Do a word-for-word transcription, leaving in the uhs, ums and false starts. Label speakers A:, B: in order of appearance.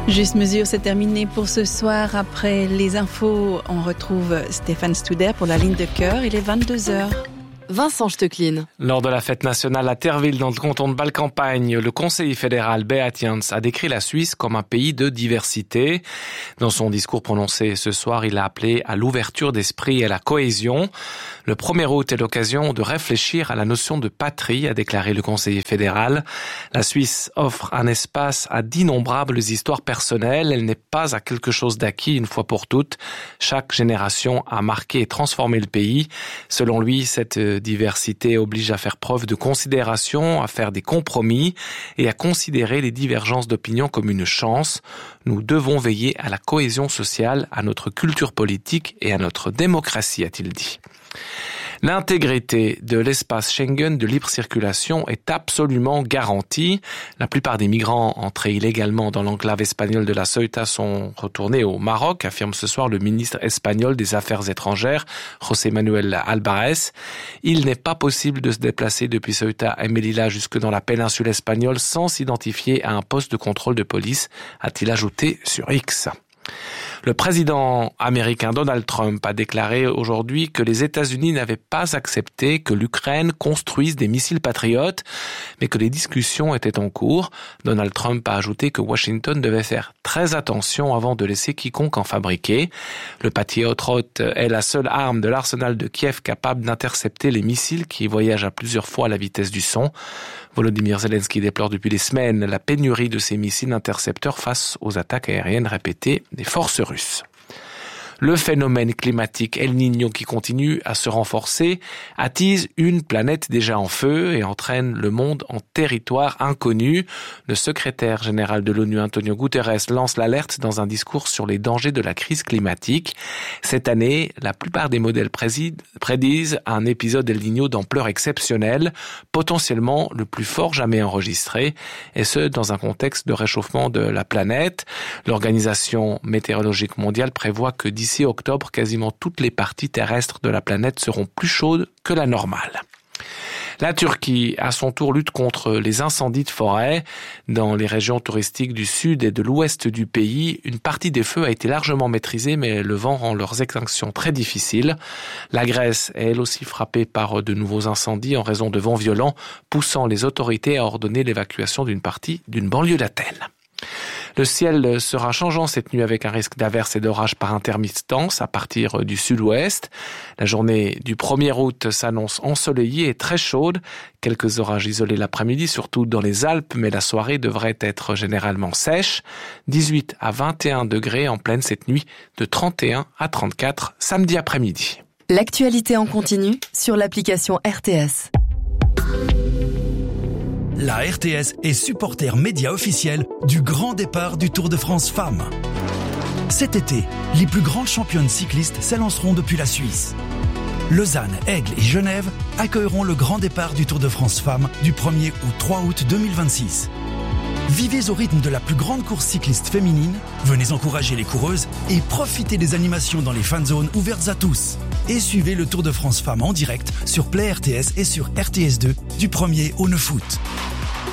A: Juste Mesure, c'est terminé pour ce soir. Après les infos, on retrouve Stéphane Studer pour la ligne de cœur. Il est vingt-deux heures.
B: Vincent Stecklin.
C: Lors de la fête nationale à Terville, dans le canton de Bâle-Campagne, le conseiller fédéral Beat Jans a décrit la Suisse comme un pays de diversité. Dans son discours prononcé ce soir, il a appelé à l'ouverture d'esprit et à la cohésion. Le premier août est l'occasion de réfléchir à la notion de patrie, a déclaré le conseiller fédéral. La Suisse offre un espace à d'innombrables histoires personnelles. Elle n'est pas à quelque chose d'acquis une fois pour toutes. Chaque génération a marqué et transformé le pays. Selon lui, cette diversité oblige à faire preuve de considération, à faire des compromis et à considérer les divergences d'opinion comme une chance. Nous devons veiller à la cohésion sociale, à notre culture politique et à notre démocratie, a-t-il dit. L'intégrité de l'espace Schengen de libre circulation est absolument garantie. La plupart des migrants entrés illégalement dans l'enclave espagnole de la Ceuta sont retournés au Maroc, affirme ce soir le ministre espagnol des Affaires étrangères, José Manuel Albares. Il n'est pas possible de se déplacer depuis Ceuta et Melilla jusque dans la péninsule espagnole sans s'identifier à un poste de contrôle de police, a-t-il ajouté sur X. Le président américain Donald Trump a déclaré aujourd'hui que les États-Unis n'avaient pas accepté que l'Ukraine construise des missiles patriotes, mais que les discussions étaient en cours. Donald Trump a ajouté que Washington devait faire très attention avant de laisser quiconque en fabriquer. Le Patriot est la seule arme de l'arsenal de Kiev capable d'intercepter les missiles qui voyagent à plusieurs fois la vitesse du son. Volodymyr Zelensky déplore depuis des semaines la pénurie de ces missiles intercepteurs face aux attaques aériennes répétées des forces russes. Le phénomène climatique El Niño qui continue à se renforcer attise une planète déjà en feu et entraîne le monde en territoire inconnu. Le secrétaire général de l'ONU, Antonio Guterres, lance l'alerte dans un discours sur les dangers de la crise climatique. Cette année, la plupart des modèles prédisent un épisode El Niño d'ampleur exceptionnelle, potentiellement le plus fort jamais enregistré, et ce, dans un contexte de réchauffement de la planète. L'Organisation météorologique mondiale prévoit que d'ici D'ici octobre, quasiment toutes les parties terrestres de la planète seront plus chaudes que la normale. La Turquie, à son tour, lutte contre les incendies de forêt. Dans les régions touristiques du sud et de l'ouest du pays, une partie des feux a été largement maîtrisée, mais le vent rend leurs extinctions très difficiles. La Grèce est elle aussi frappée par de nouveaux incendies en raison de vents violents, poussant les autorités à ordonner l'évacuation d'une partie d'une banlieue d'Athènes. Le ciel sera changeant cette nuit avec un risque d'averses et d'orages par intermittence à partir du sud-ouest. La journée du premier août s'annonce ensoleillée et très chaude. Quelques orages isolés l'après-midi, surtout dans les Alpes, mais la soirée devrait être généralement sèche. dix-huit à vingt et un degrés en pleine cette nuit, de trente et un à trente-quatre samedi après-midi.
B: L'actualité en continu sur l'application R T S.
D: La R T S est supporter média officiel du grand départ du Tour de France Femmes. Cet été, les plus grandes championnes cyclistes s'élanceront depuis la Suisse. Lausanne, Aigle et Genève accueilleront le grand départ du Tour de France Femmes du premier au trois août deux mille vingt-six. Vivez au rythme de la plus grande course cycliste féminine, venez encourager les coureuses et profitez des animations dans les fan zones ouvertes à tous. Et suivez le Tour de France Femmes en direct sur Play R T S et sur R T S deux du premier au neuf août.